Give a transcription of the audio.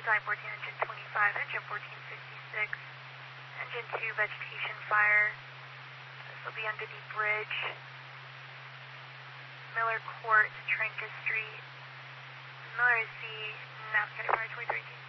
Design 14, engine 25, engine 1456, engine 2, vegetation fire. This will be underneath bridge, Miller Court, Trenca Street, Miller C, Napa, California 2318.